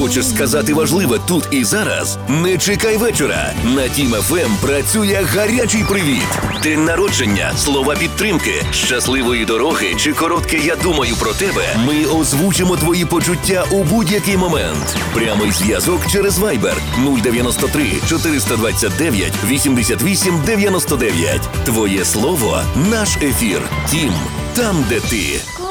Хочеш сказати важливе тут і зараз? Не чекай вечора. На Тім ФМ працює гарячий привіт. День народження, слова підтримки, щасливої дороги чи коротке «Я думаю про тебе». Ми озвучимо твої почуття у будь-який момент. Прямий зв'язок через Viber 093 429 88 99. Твоє слово – наш ефір. Тім, там, де ти.